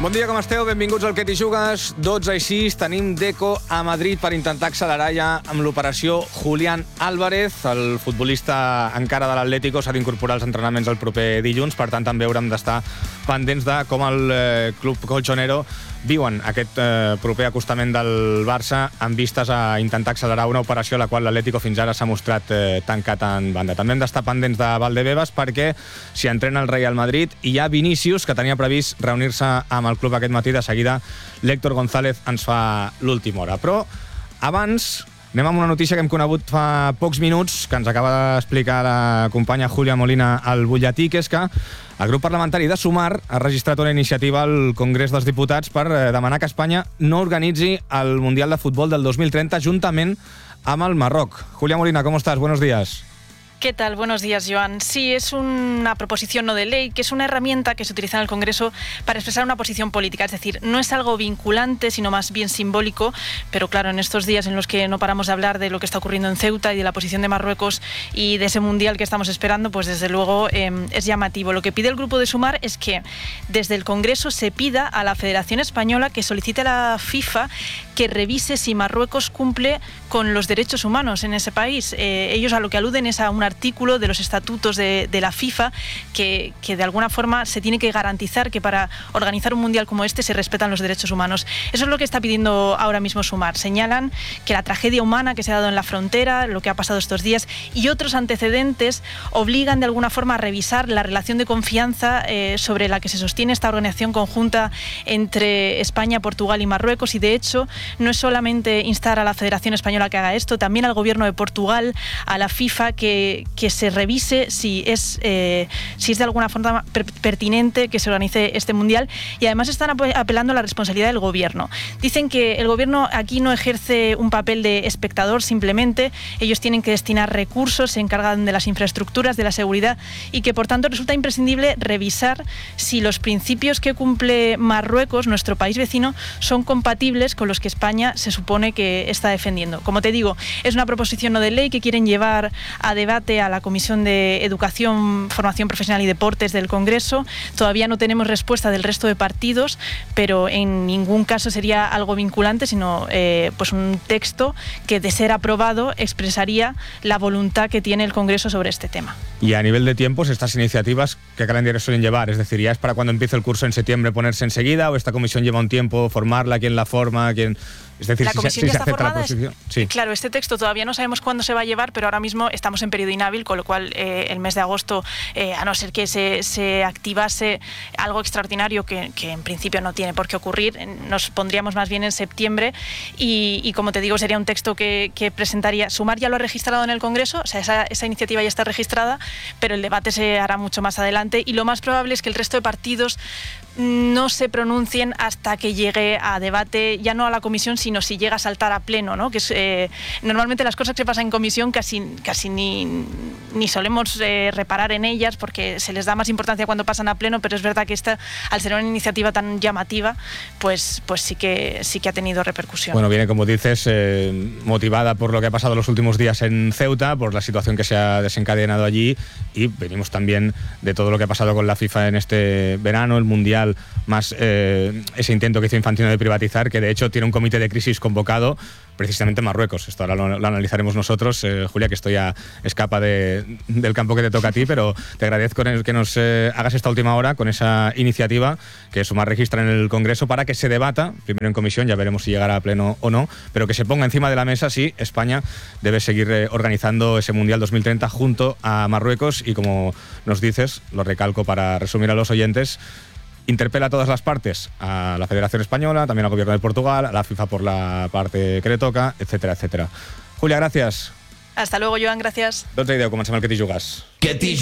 Bon dia, com esteu? Benvinguts al Que t'hi jugues. 12:06, tenim Deco a Madrid per intentar accelerar ja amb l'operació Julián Álvarez. El futbolista encara de l'Atlético s'ha d'incorporar als entrenaments el proper dilluns, per tant també haurem d'estar pendents de com el club colchonero viuen aquest proper acostament del Barça amb vistes a intentar accelerar una operació a la qual l'Atlético fins ara s'ha mostrat tancat en banda. També hem d'estar pendents de Valdebebas perquè s'hi entrena el Real Madrid i hi ha Vinícius, que tenia previst reunir-se amb el club aquest matí. De seguida l'Héctor González ens fa l'última hora. Però abans anem amb una notícia que hem conegut fa pocs minuts, que ens acaba d'explicar la companya Júlia Molina al butlletí, que és que el grup parlamentari de Sumar ha registrat una iniciativa al Congrés dels Diputats per demanar que Espanya no organitzi el Mundial de Futbol del 2030 juntament amb el Marroc. Júlia Molina, ¿cómo estás? Buenos días. ¿Qué tal? Buenos días, Joan. Sí, es una proposición no de ley, que es una herramienta que se utiliza en el Congreso para expresar una posición política. Es decir, no es algo vinculante, sino más bien simbólico, pero claro, en estos días en los que no paramos de hablar de lo que está ocurriendo en Ceuta y de la posición de Marruecos y de ese Mundial que estamos esperando, pues desde luego es llamativo. Lo que pide el Grupo de Sumar es que desde el Congreso se pida a la Federación Española que solicite a la FIFA que revise si Marruecos cumple con los derechos humanos en ese país. Ellos a lo que aluden es a un artículo de los estatutos de la FIFA que de alguna forma se tiene que garantizar que para organizar un mundial como este se respetan los derechos humanos. Eso es lo que está pidiendo ahora mismo Sumar. Señalan que la tragedia humana que se ha dado en la frontera, lo que ha pasado estos días y otros antecedentes obligan de alguna forma a revisar la relación de confianza sobre la que se sostiene esta organización conjunta entre España, Portugal y Marruecos, y de hecho no es solamente instar a la Federación Española que haga esto, también al gobierno de Portugal, a la FIFA, que se revise si es de alguna forma pertinente que se organice este mundial, y además están apelando a la responsabilidad del gobierno. Dicen que el gobierno aquí no ejerce un papel de espectador simplemente, ellos tienen que destinar recursos, se encargan de las infraestructuras, de la seguridad, y que por tanto resulta imprescindible revisar si los principios que cumple Marruecos, nuestro país vecino, son compatibles con los que España se supone que está defendiendo. Como te digo, es una proposición no de ley que quieren llevar a debate a la Comisión de Educación, Formación Profesional y Deportes del Congreso. Todavía no tenemos respuesta del resto de partidos, pero en ningún caso sería algo vinculante, sino pues un texto que, de ser aprobado, expresaría la voluntad que tiene el Congreso sobre este tema. Y a nivel de tiempos, estas iniciativas, ¿qué calendario suelen llevar? Es decir, ¿ya es para cuando empiece el curso en septiembre ponerse enseguida, o esta comisión lleva un tiempo formarla, quién la forma, quién...? Es decir, la comisión ya está formada. Sí. Claro, este texto todavía no sabemos cuándo se va a llevar, pero ahora mismo estamos en periodo inhábil, con lo cual el mes de agosto, a no ser que se activase algo extraordinario que en principio no tiene por qué ocurrir, nos pondríamos más bien en septiembre y como te digo, sería un texto que presentaría. Sumar ya lo ha registrado en el Congreso, o sea, esa iniciativa ya está registrada, pero el debate se hará mucho más adelante y lo más probable es que el resto de partidos no se pronuncien hasta que llegue a debate, ya no a la comisión, sino si llega a saltar a pleno, ¿no? Que es, normalmente las cosas que pasan en comisión casi ni solemos reparar en ellas porque se les da más importancia cuando pasan a pleno, pero es verdad que esta, al ser una iniciativa tan llamativa, pues sí que ha tenido repercusión. Bueno, viene, como dices, motivada por lo que ha pasado los últimos días en Ceuta, por la situación que se ha desencadenado allí, y venimos también de todo lo que ha pasado con la FIFA en este verano, el Mundial, más ese intento que hizo Infantino de privatizar, que de hecho tiene un comité de crisis convocado precisamente en Marruecos. Esto ahora lo analizaremos nosotros. Julia, que esto ya escapa del campo que te toca a ti, pero te agradezco que nos hagas esta última hora con esa iniciativa que Sumar registra en el Congreso para que se debata, primero en comisión, ya veremos si llegará a pleno o no, pero que se ponga encima de la mesa si España debe seguir organizando ese Mundial 2030 junto a Marruecos. Y como nos dices, lo recalco para resumir a los oyentes, interpela a todas las partes, a la Federación Española, también al Gobierno de Portugal, a la FIFA por la parte que le toca, etcétera, etcétera. Julia, gràcies. Hasta luego, Joan, gracias. 12:10, comencem el Que t'hi jugues.